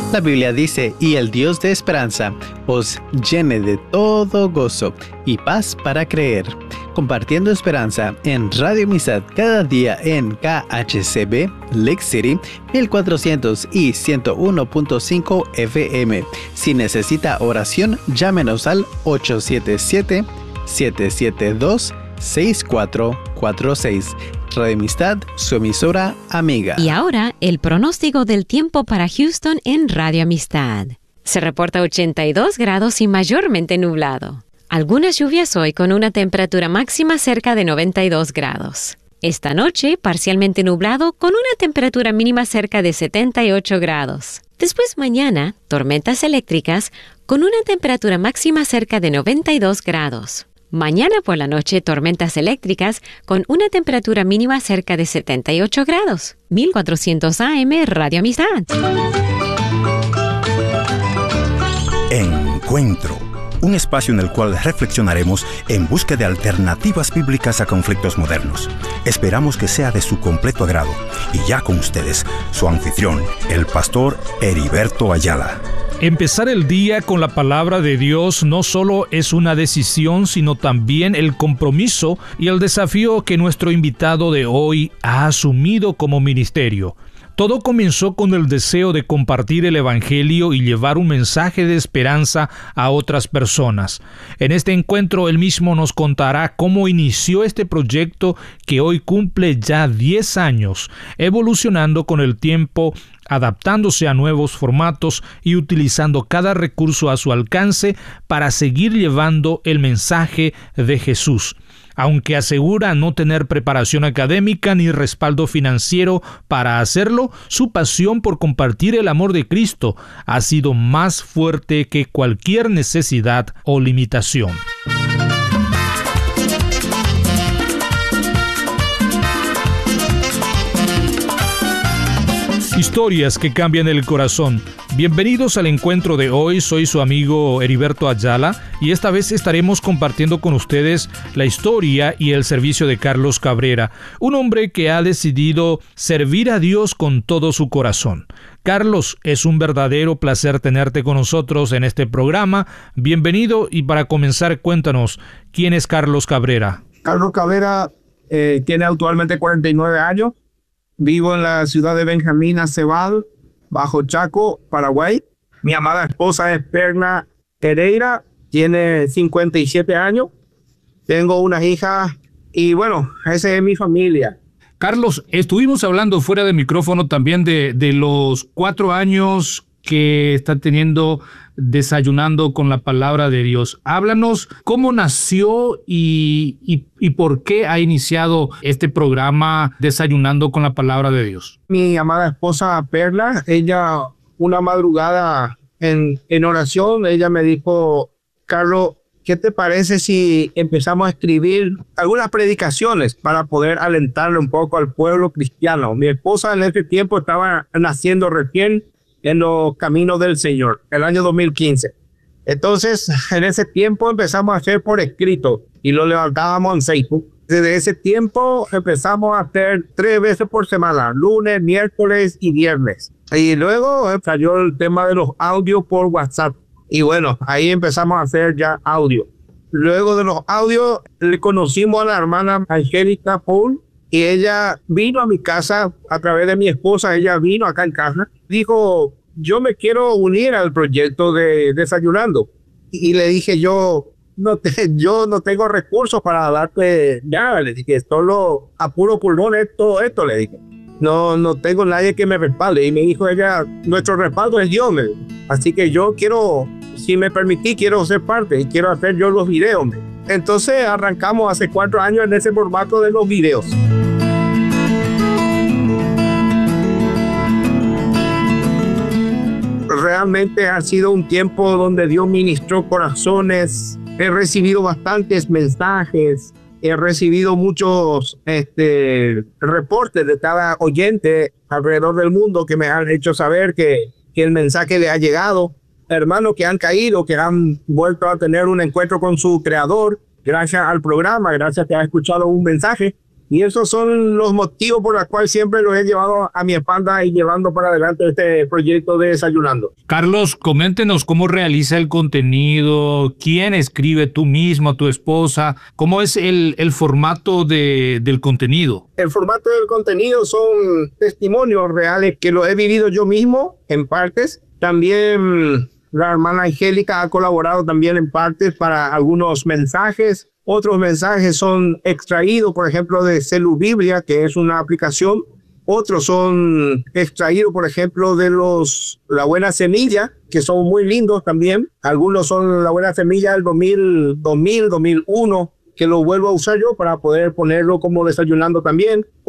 La Biblia dice, y el Dios de esperanza os llene de todo gozo y paz para creer. Compartiendo esperanza en Radio Amistad cada día en KHCB, Lake City, 1400 y 101.5 FM. Si necesita oración, llámenos al 877-772-6446. Radio Amistad, su emisora amiga. Y ahora, el pronóstico del tiempo para Houston en Radio Amistad. Se reporta 82 grados y mayormente nublado. Algunas lluvias hoy con una temperatura máxima cerca de 92 grados. Esta noche, parcialmente nublado con una temperatura mínima cerca de 78 grados. Después mañana, tormentas eléctricas con una temperatura máxima cerca de 92 grados. Mañana por la noche, tormentas eléctricas con una temperatura mínima cerca de 78 grados. 1400 AM, Radio Amistad. Encuentro. Un espacio en el cual reflexionaremos en busca de alternativas bíblicas a conflictos modernos. Esperamos que sea de su completo agrado. Y ya con ustedes, su anfitrión, el pastor Heriberto Ayala. Empezar el día con la palabra de Dios no solo es una decisión, sino también el compromiso y el desafío que nuestro invitado de hoy ha asumido como ministerio. Todo comenzó con el deseo de compartir el Evangelio y llevar un mensaje de esperanza a otras personas. En este encuentro, él mismo nos contará cómo inició este proyecto que hoy cumple ya 10 años, evolucionando con el tiempo, adaptándose a nuevos formatos y utilizando cada recurso a su alcance para seguir llevando el mensaje de Jesús. Aunque asegura no tener preparación académica ni respaldo financiero para hacerlo, su pasión por compartir el amor de Cristo ha sido más fuerte que cualquier necesidad o limitación. Historias que cambian el corazón. Bienvenidos al encuentro de hoy, soy su amigo Heriberto Ayala y esta vez estaremos compartiendo con ustedes la historia y el servicio de Carlos Cabrera, un hombre que ha decidido servir a Dios con todo su corazón. Carlos, es un verdadero placer tenerte con nosotros en este programa. Bienvenido y para comenzar, cuéntanos, ¿quién es Carlos Cabrera? Carlos Cabrera tiene actualmente 49 años. Vivo en la ciudad de Benjamín Acebal, Bajo Chaco, Paraguay. Mi amada esposa es Perla Pereira, tiene 57 años. Tengo unas hijas y bueno, esa es mi familia. Carlos, estuvimos hablando fuera de micrófono también de los 4 años que está teniendo desayunando con la palabra de Dios. Háblanos cómo nació y por qué ha iniciado este programa Desayunando con la palabra de Dios. Mi amada esposa Perla, ella una madrugada en oración, ella me dijo, Carlos, ¿qué te parece si empezamos a escribir algunas predicaciones para poder alentarle un poco al pueblo cristiano? Mi esposa en ese tiempo estaba naciendo recién en los caminos del Señor, el año 2015. Entonces, en ese tiempo empezamos a hacer por escrito y lo levantábamos en Facebook. Desde ese tiempo empezamos a hacer 3 veces por semana, lunes, miércoles y viernes. Y luego salió el tema de los audios por WhatsApp. Y bueno, ahí empezamos a hacer ya audio. Luego de los audios, le conocimos a la hermana Angélica Paul y ella vino a mi casa a través de mi esposa. Ella vino acá en casa. Dijo, yo me quiero unir al proyecto de Desayunando. Y le dije, yo no tengo recursos para darte nada. Le dije, solo a puro pulmón todo esto, le dije. No tengo nadie que me respalde. Y me dijo ella, nuestro respaldo es Dios. Así que yo quiero, si me permití, quiero ser parte y quiero hacer yo los videos. Entonces arrancamos hace 4 años en ese formato de los videos. Realmente ha sido un tiempo donde Dios ministró corazones. He recibido bastantes mensajes. He recibido muchos reportes de cada oyente alrededor del mundo que me han hecho saber que el mensaje le ha llegado. Hermanos que han caído, que han vuelto a tener un encuentro con su creador gracias al programa, gracias a que han escuchado un mensaje. Y esos son los motivos por los cuales siempre lo he llevado a mi espalda y llevando para adelante este proyecto de Desayunando. Carlos, coméntenos cómo realiza el contenido, quién escribe, tú mismo, tu esposa, cómo es el formato del contenido. El formato del contenido son testimonios reales que lo he vivido yo mismo en partes. También la hermana Angélica ha colaborado también en partes para algunos mensajes. Otros mensajes son extraídos, por ejemplo, de Celu Biblia, que es una aplicación. Otros son extraídos, por ejemplo, de La Buena Semilla, que son muy lindos también. Algunos son La Buena Semilla del 2001, que lo vuelvo a usar yo para poder ponerlo como Desayunando también.